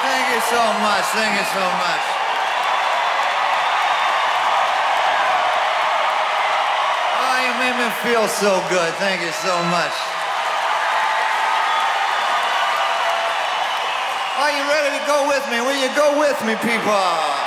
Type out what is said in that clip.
Thank you so much. Thank you so much. Oh, you made me feel so good. Thank you so much. Are you ready to go with me? Will you go with me, people?